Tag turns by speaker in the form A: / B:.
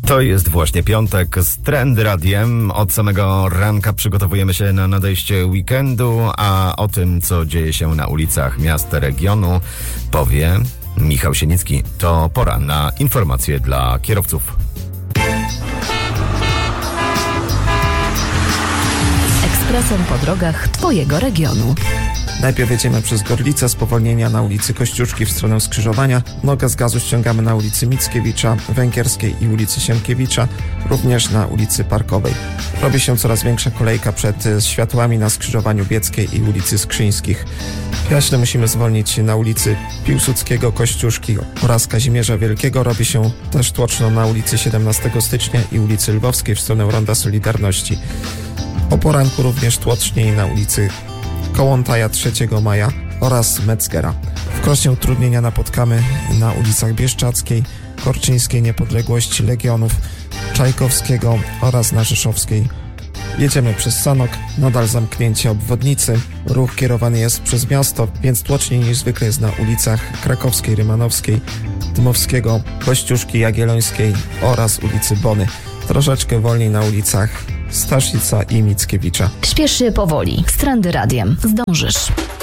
A: To jest właśnie piątek z Trend Radiem. Od samego ranka przygotowujemy się na nadejście weekendu, a o tym, co dzieje się na ulicach miast regionu, powie Michał Sienicki. To pora na informacje dla kierowców.
B: Ekspresem po drogach Twojego regionu.
C: Najpierw jedziemy przez Gorlicę, spowolnienia na ulicy Kościuszki w stronę skrzyżowania. Nogę z gazu ściągamy na ulicy Mickiewicza, Węgierskiej i ulicy Sienkiewicza, również na ulicy Parkowej. Robi się coraz większa kolejka przed światłami na skrzyżowaniu Bieckiej i ulicy Skrzyńskich. Jaśle musimy zwolnić na ulicy Piłsudskiego, Kościuszki oraz Kazimierza Wielkiego. Robi się też tłoczno na ulicy 17 stycznia i ulicy Lwowskiej w stronę Ronda Solidarności. O poranku również tłoczniej na ulicy Kołątaja 3 Maja oraz Metzgera. W Krośnie utrudnienia napotkamy na ulicach Bieszczackiej, Korczyńskiej, Niepodległości, Legionów, Czajkowskiego oraz na Rzeszowskiej. Jedziemy przez Sanok, nadal zamknięcie obwodnicy. Ruch kierowany jest przez miasto, więc tłoczniej niż zwykle jest na ulicach Krakowskiej, Rymanowskiej, Dmowskiego, Kościuszki Jagiellońskiej oraz ulicy Bony. Troszeczkę wolniej na ulicach Staszica i Mickiewicza.
B: Śpiesz się powoli. Z Trendy Radiem. Zdążysz.